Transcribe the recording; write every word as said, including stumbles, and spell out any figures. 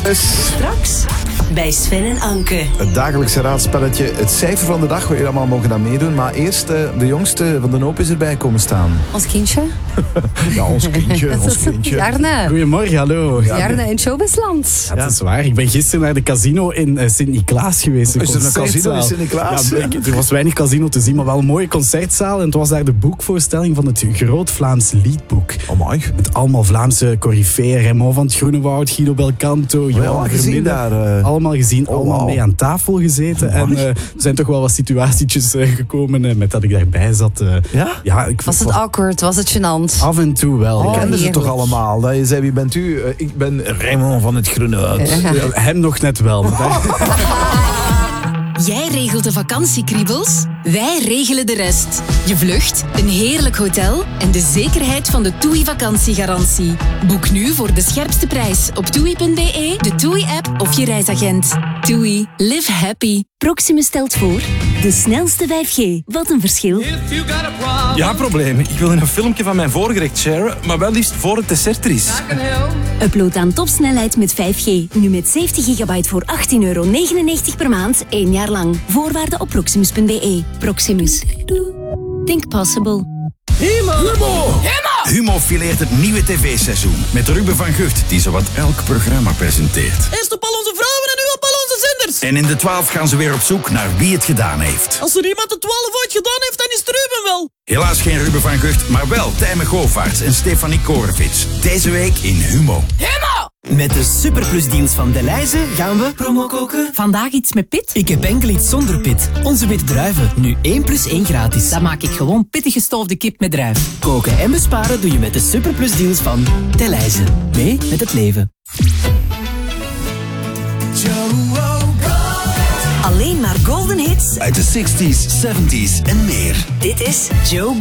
is... Straks bij Sven en Anke. Het dagelijkse raadspelletje, het cijfer van de dag, waar jullie allemaal mogen aan meedoen. Maar eerst, uh, de jongste van de hoop is erbij komen staan. Ons kindje. Ja, ons kindje, ons kindje. Jarne. Goedemorgen, hallo. Ja, Jarne in Showbizland. Ja, dat is waar. Ik ben gisteren naar de casino in uh, Sint-Niklaas geweest. Is er een casino in Sint-Niklaas? Ja, ik, er was weinig casino te zien, maar wel een mooie concertzaal. En het was daar de boekvoorstelling van het Groot Vlaams Liedboek. Oh, mooi. Met allemaal Vlaamse coryfeeën. Raymond van het Groenewoud, Guido Belcanto, Oh, Johan ja, gezien daar. Uh... Allemaal gezien, oh, allemaal wow. mee aan tafel gezeten. Oh, en uh, er zijn toch wel wat situatietjes uh, gekomen uh, met dat ik daarbij zat. Uh, ja? ja ik was het awkward? Was het gênant? Af en toe wel. Oh, ja. Kenden ze heerlijk. toch allemaal? Dat je zei, wie bent u? Uh, ik ben Raymond van het Groenewoud. Ja, hem nog net wel. Maar daar... Jij regelt de vakantiekriebels, wij regelen de rest. Je vlucht, een heerlijk hotel en de zekerheid van de TUI vakantiegarantie. Boek nu voor de scherpste prijs op toei punt b e, de TUI-app of je reisagent. TUI. Live happy. Proximus stelt voor de snelste vijf G. Wat een verschil. Ja, probleem. Ik wil een filmpje van mijn voorgerecht sharen, maar wel liefst voor het dessert er is. Upload aan topsnelheid met vijf G. Nu met zeventig gigabyte voor achttien euro negenennegentig per maand, één jaar lang. Voorwaarden op proximus punt b e. Proximus. Think possible. Humo! Humo! Humo fileert het nieuwe tv-seizoen. Met Ruben van Gucht, die zowat elk programma presenteert. Eerst op al onze vrouwen en nu op al onze zenders. En in de twaalf gaan ze weer op zoek naar wie het gedaan heeft. Als er iemand de twaalf ooit gedaan heeft, dan is het Ruben wel. Helaas geen Ruben van Gucht, maar wel Tijme Govaerts en Stefanie Korevits. Deze week in Humo. Humo! Met de superplusdeals van Delhaize gaan we promo koken. Vandaag iets met pit? Ik heb enkel iets zonder pit. Onze witte druiven, nu één plus één gratis. Dan maak ik gewoon pittig gestoofde kip met druif. Koken en besparen doe je met de superplusdeals van Delhaize. Mee met het leven. Alleen maar golden hits uit de zestig's, zeventig's en meer. Dit is Joe